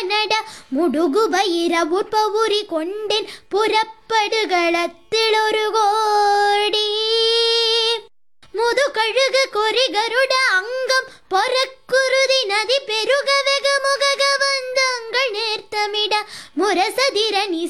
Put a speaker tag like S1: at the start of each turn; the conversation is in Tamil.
S1: நட முடுகு பயிர உற்பவுரி கொண்டேன் புறப்படுகளத்தில் ஒரு கோடி முது கழுகு கொரி கருட அங்கம் பொறக்குருதி நதி பெருக வெகு முகக வந்தங்கள் நேர்த்தமிட முரசதிர